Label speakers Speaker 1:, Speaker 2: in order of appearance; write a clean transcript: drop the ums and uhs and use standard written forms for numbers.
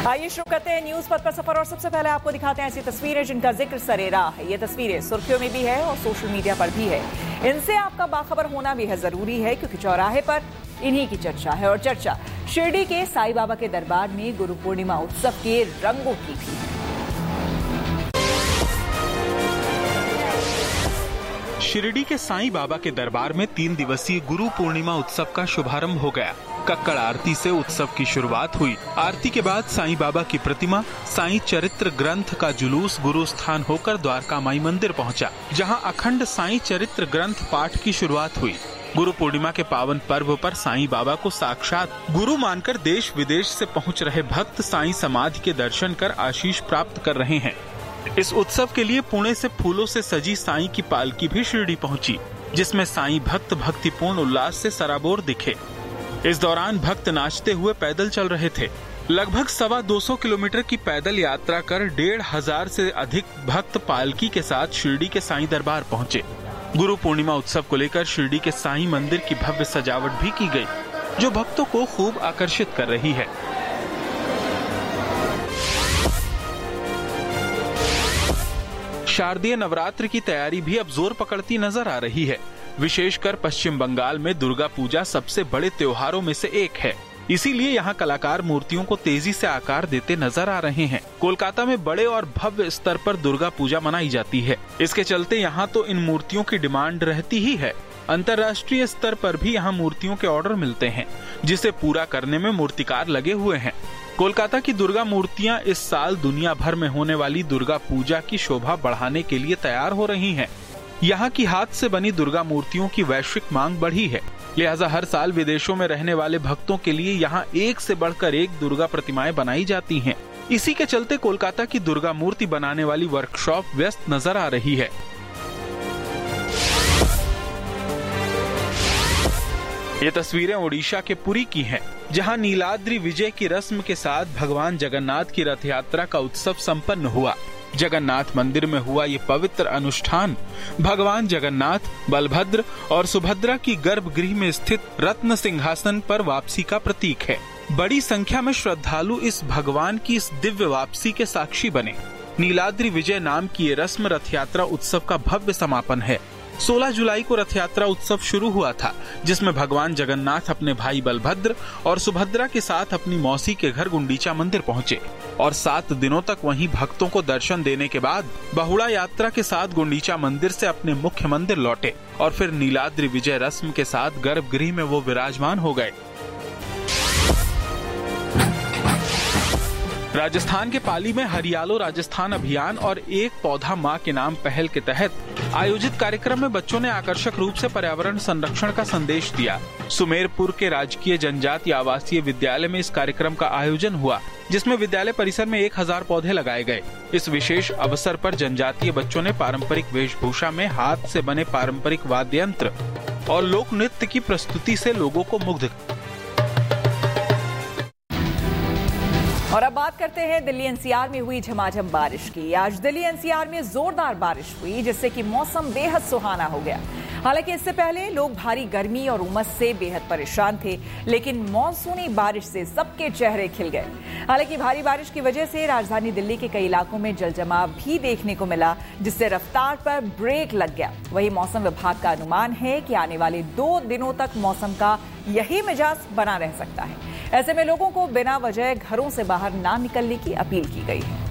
Speaker 1: आइए शुरू करते हैं न्यूज पथ पर सफर और सबसे पहले आपको दिखाते हैं ऐसी तस्वीरें जिनका जिक्र सरेरा है। ये तस्वीरें सुर्खियों में भी है और सोशल मीडिया पर भी है। इनसे आपका बाखबर होना भी है जरूरी है क्योंकि चौराहे पर इन्हीं की चर्चा है और चर्चा शिरडी के साईं बाबा के दरबार में गुरु पूर्णिमा उत्सव के रंगों की भी है।
Speaker 2: शिरडी के साईं बाबा के दरबार में 3 दिवसीय गुरु पूर्णिमा उत्सव का शुभारंभ हो गया। कक्कड़ आरती से उत्सव की शुरुआत हुई। आरती के बाद साईं बाबा की प्रतिमा, साईं चरित्र ग्रंथ का जुलूस गुरु स्थान होकर द्वारका माई मंदिर पहुंचा, जहां अखंड साईं चरित्र ग्रंथ पाठ की शुरुआत हुई। गुरु पूर्णिमा के पावन पर्व पर साईं बाबा को साक्षात गुरु मानकर देश विदेश से पहुंच रहे भक्त साईं समाधि के दर्शन कर आशीष प्राप्त कर रहे हैं। इस उत्सव के लिए पुणे से फूलों से सजी साईं की पालकी भी शिरडी पहुंची, जिसमें साईं भक्त भक्तिपूर्ण उल्लास से सराबोर दिखे। इस दौरान भक्त नाचते हुए पैदल चल रहे थे। लगभग 225 किलोमीटर की पैदल यात्रा कर 1500 से अधिक भक्त पालकी के साथ शिरडी के साईं दरबार पहुंचे। गुरु पूर्णिमा उत्सव को लेकर शिरडी के साईं मंदिर की भव्य सजावट भी की गई, जो भक्तों को खूब आकर्षित कर रही है। शारदीय नवरात्र की तैयारी भी अब जोर पकड़ती नजर आ रही है। विशेषकर पश्चिम बंगाल में दुर्गा पूजा सबसे बड़े त्योहारों में से एक है, इसीलिए यहाँ कलाकार मूर्तियों को तेजी से आकार देते नजर आ रहे हैं। कोलकाता में बड़े और भव्य स्तर पर दुर्गा पूजा मनाई जाती है। इसके चलते यहाँ तो इन मूर्तियों की डिमांड रहती ही है। अंतर्राष्ट्रीय स्तर पर भी यहाँ मूर्तियों के ऑर्डर मिलते हैं, जिसे पूरा करने में मूर्तिकार लगे हुए हैं। कोलकाता की दुर्गा मूर्तियां इस साल दुनिया भर में होने वाली दुर्गा पूजा की शोभा बढ़ाने के लिए तैयार हो रही हैं। यहाँ की हाथ से बनी दुर्गा मूर्तियों की वैश्विक मांग बढ़ी है, लिहाजा हर साल विदेशों में रहने वाले भक्तों के लिए यहाँ एक से बढ़कर एक दुर्गा प्रतिमाएं बनाई जाती हैं। इसी के चलते कोलकाता की दुर्गा मूर्ति बनाने वाली वर्कशॉप व्यस्त नजर आ रही है। ये तस्वीरें ओडिशा के पुरी की हैं, जहां नीलाद्रि विजय की रस्म के साथ भगवान जगन्नाथ की रथ यात्रा का उत्सव संपन्न हुआ। जगन्नाथ मंदिर में हुआ ये पवित्र अनुष्ठान भगवान जगन्नाथ, बलभद्र और सुभद्रा की गर्भगृह में स्थित रत्न सिंहासन पर वापसी का प्रतीक है। बड़ी संख्या में श्रद्धालु इस भगवान की इस दिव्य वापसी के साक्षी बने। नीलाद्रि विजय नाम की ये रस्म रथ यात्रा उत्सव का भव्य समापन है। 16 जुलाई को रथ यात्रा उत्सव शुरू हुआ था, जिसमें भगवान जगन्नाथ अपने भाई बलभद्र और सुभद्रा के साथ अपनी मौसी के घर गुंडीचा मंदिर पहुंचे और 7 दिनों तक वहीं भक्तों को दर्शन देने के बाद बहुड़ा यात्रा के साथ गुंडीचा मंदिर से अपने मुख्य मंदिर लौटे और फिर नीलाद्रि विजय रस्म के साथ गर्भगृह में वो विराजमान हो गए। राजस्थान के पाली में हरियालो राजस्थान अभियान और एक पौधा माँ के नाम पहल के तहत आयोजित कार्यक्रम में बच्चों ने आकर्षक रूप से पर्यावरण संरक्षण का संदेश दिया। सुमेरपुर के राजकीय जनजातीय आवासीय विद्यालय में इस कार्यक्रम का आयोजन हुआ, जिसमें विद्यालय परिसर में 1000 पौधे लगाए गए। इस विशेष अवसर पर जनजातीय बच्चों ने पारंपरिक वेशभूषा में हाथ से बने पारंपरिक वाद्य यंत्र और लोक नृत्य की प्रस्तुति से लोगों को मुग्ध।
Speaker 1: और अब बात करते हैं दिल्ली एनसीआर में हुई झमाझम बारिश की। आज दिल्ली एनसीआर में जोरदार बारिश हुई, जिससे कि मौसम बेहद सुहाना हो गया। हालांकि इससे पहले लोग भारी गर्मी और उमस से बेहद परेशान थे, लेकिन मॉनसूनी बारिश से सबके चेहरे खिल गए। हालांकि भारी बारिश की वजह से राजधानी दिल्ली के कई इलाकों में जलजमाव भी देखने को मिला, जिससे रफ्तार पर ब्रेक लग गया। वहीं मौसम विभाग का अनुमान है कि आने वाले 2 दिनों तक मौसम का यही मिजाज बना रह सकता है। ऐसे में लोगों को बिना वजह घरों से बाहर ना निकलने की अपील की गई है।